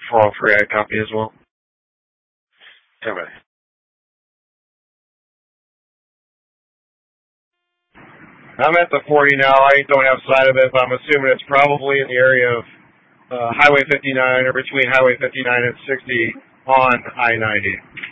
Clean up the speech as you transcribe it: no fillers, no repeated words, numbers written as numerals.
For all free, I copy as well. Okay. I'm at the 40 now. I don't have sight of it, but I'm assuming it's probably in the area of Highway 59 or between Highway 59 and 60 on I-90.